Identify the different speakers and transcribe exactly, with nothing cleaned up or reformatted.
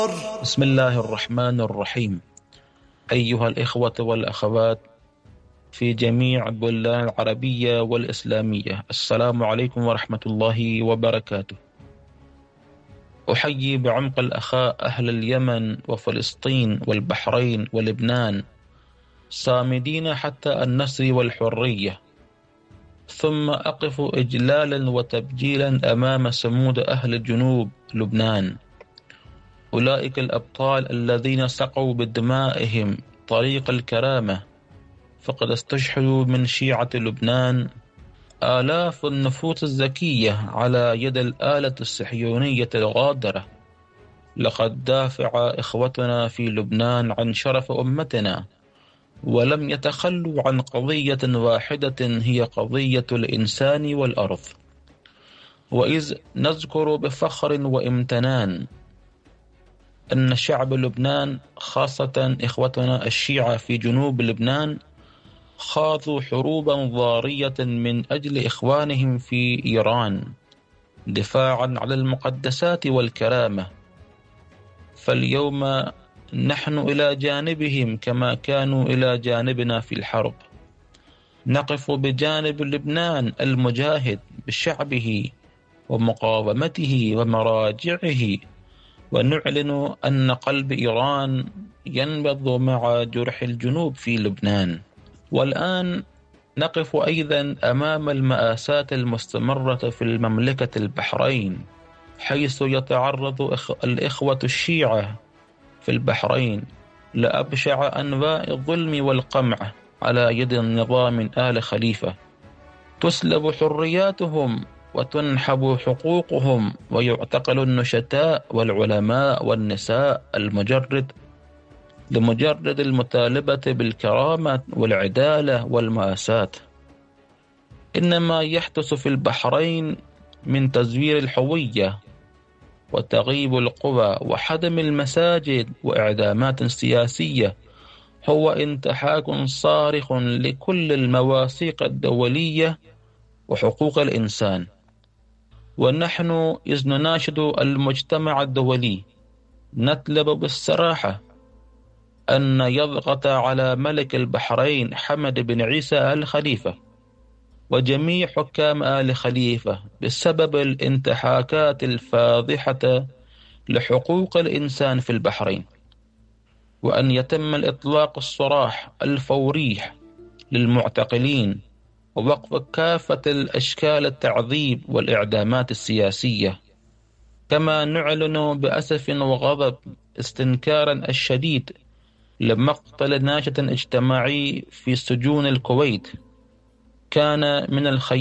Speaker 1: بسم الله الرحمن الرحيم. أيها الإخوة والأخوات في جميع البلدان العربية والإسلامية، السلام عليكم ورحمة الله وبركاته. أحيي بعمق الأخاء أهل اليمن وفلسطين والبحرين ولبنان، صامدين حتى النصر والحرية، ثم أقف إجلالا وتبجيلا أمام صمود أهل جنوب لبنان، أولئك الأبطال الذين سقوا بدمائهم طريق الكرامة، فقد استشهدوا من شيعة لبنان آلاف النفوس الزكية على يد الآلة الصهيونية الغادرة. لقد دافع إخوتنا في لبنان عن شرف أمتنا، ولم يتخلوا عن قضية واحدة هي قضية الإنسان والأرض. وإذ نذكر بفخر وامتنان أن شعب لبنان، خاصة إخوتنا الشيعة في جنوب لبنان، خاضوا حروبا ضارية من أجل إخوانهم في إيران دفاعا على المقدسات والكرامة، فاليوم نحن إلى جانبهم كما كانوا إلى جانبنا في الحرب. نقف بجانب لبنان المجاهد بشعبه ومقاومته ومراجعه، ونعلن أن قلب إيران ينبض مع جرح الجنوب في لبنان. والآن نقف أيضا أمام المآساة المستمرة في المملكة البحرين، حيث يتعرض الإخوة الشيعة في البحرين لأبشع أنواع الظلم والقمع على يد النظام آل خليفة. تسلب حرياتهم وتنحب حقوقهم، ويعتقل النشطاء والعلماء والنساء المجرد لمجرد المطالبة بالكرامة والعدالة والمآساة. إن ما يحدث في البحرين من تزوير الهوية وتغييب القوى وحدم المساجد وإعدامات سياسية هو انتهاك صارخ لكل المواثيق الدولية وحقوق الإنسان. ونحن إذ نناشد المجتمع الدولي نطلب بالصراحة أن يضغط على ملك البحرين حمد بن عيسى آل خليفة وجميع حكام آل خليفة بسبب الانتهاكات الفاضحة لحقوق الإنسان في البحرين، وأن يتم الإطلاق الصراح الفوري للمعتقلين، ووقف كافة الأشكال التعذيب والإعدامات السياسية. كما نعلن بأسف وغضب استنكارا الشديد لمقتل ناشط اجتماعي في سجون الكويت. كان من الخيال